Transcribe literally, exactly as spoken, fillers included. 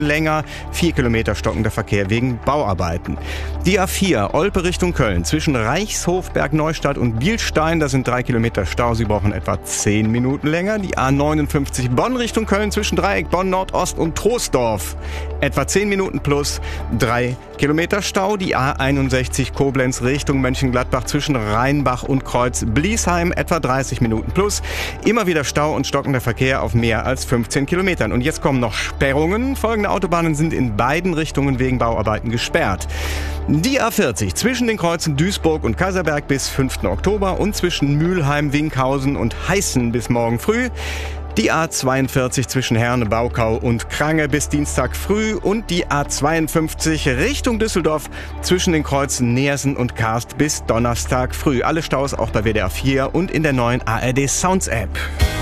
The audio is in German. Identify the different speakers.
Speaker 1: länger, vier Kilometer stockender Verkehr wegen Bauarbeiten. Die A vier, Olpe Richtung Köln, zwischen Reichshofberg, Neustadt und Bielstein, da sind drei Kilometer Stau, Sie brauchen etwa zehn Minuten länger. Die A neunundfünfzig, Bonn Richtung Köln, zwischen Dreieck, Bonn, Nordost und Troisdorf, etwa zehn Minuten plus drei Kilometer Stau. Die A einundsechzig, Koblenz Richtung Mönchengladbach, zwischen Rheinbach und Kreuz Bliesheim, etwa dreißig Minuten plus. Immer wieder Stau und stockender Verkehr auf mehr als fünfzehn Kilometern. Und jetzt kommen noch Sperrungen. Folgende Autobahnen sind in beiden Richtungen wegen Bauarbeiten gesperrt. Die A vierzig zwischen den Kreuzen Duisburg und Kaiserberg bis fünften Oktober und zwischen Mülheim, Winkhausen und Heißen bis morgen früh. Die A zweiundvierzig zwischen Herne, Baukau und Krange bis Dienstag früh und die A zweiundfünfzig Richtung Düsseldorf zwischen den Kreuzen Neersen und Karst bis Donnerstag früh. Alle Staus auch bei W D R vier und in der neuen A R D Sounds App.